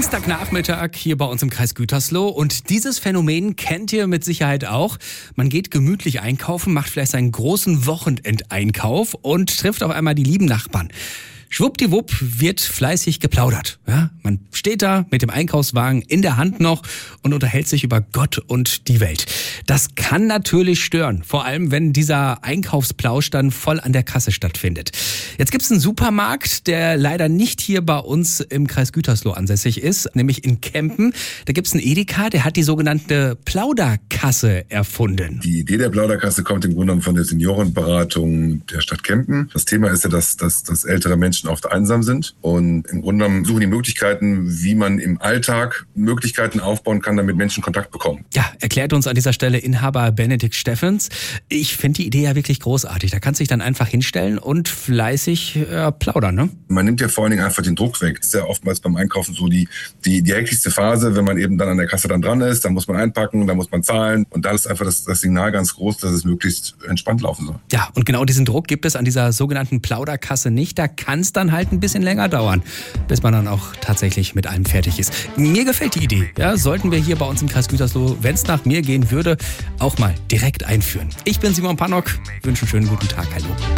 Dienstagnachmittag hier bei uns im Kreis Gütersloh und dieses Phänomen kennt ihr mit Sicherheit auch. Man geht gemütlich einkaufen, macht vielleicht seinen großen Wochenendeinkauf und trifft auf einmal die lieben Nachbarn. Schwuppdiwupp wird fleißig geplaudert. Ja, man steht da mit dem Einkaufswagen in der Hand noch und unterhält sich über Gott und die Welt. Das kann natürlich stören, vor allem wenn dieser Einkaufsplausch dann voll an der Kasse stattfindet. Jetzt gibt's einen Supermarkt, der leider nicht hier bei uns im Kreis Gütersloh ansässig ist, nämlich in Kempen. Da gibt's einen Edeka, der hat die sogenannte Plauderkasse erfunden. Die Idee der Plauderkasse kommt im Grunde genommen von der Seniorenberatung der Stadt Kempen. Das Thema ist ja, dass ältere Menschen oft einsam sind und im Grunde genommen suchen die Möglichkeiten, wie man im Alltag Möglichkeiten aufbauen kann, damit Menschen Kontakt bekommen. Ja, erklärt uns an dieser Stelle Inhaber Benedikt Steffens. Ich finde die Idee ja wirklich großartig. Da kannst du dich dann einfach hinstellen und fleißig plaudern, ne? Man nimmt ja vor allen Dingen einfach den Druck weg. Das ist ja oftmals beim Einkaufen so die hektischste Phase, wenn man eben dann an der Kasse dann dran ist, dann muss man einpacken, dann muss man zahlen und da ist einfach das Signal ganz groß, dass es möglichst entspannt laufen soll. Ja, und genau diesen Druck gibt es an dieser sogenannten Plauderkasse nicht. Da kann es dann halt ein bisschen länger dauern, bis man dann auch tatsächlich mit allem fertig ist. Mir gefällt die Idee. Ja, sollten wir hier bei uns im Kreis Gütersloh, wenn es nach mir gehen würde, auch mal direkt einführen. Ich bin Simon Pannock, wünsche einen schönen guten Tag. Hallo.